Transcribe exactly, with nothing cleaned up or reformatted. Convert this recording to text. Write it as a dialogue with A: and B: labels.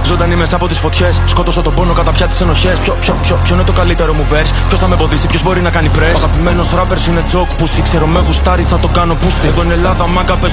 A: Ζωντανή μέσα από τις φωτιές. Σκότωσα τον πόνο κατά πια τις ενοχές. Ποιο, ποιο, ποιο, ποιο είναι το καλύτερο μου verse? Ποιος θα με εμποδίσει, ποιος μπορεί να κάνει press? Ο αγαπημένος rappers είναι τσοκ. Που ξέρω με γουστάρι, θα το κάνω πούστη. Εδώ είναι Ελλάδα, μάγκα.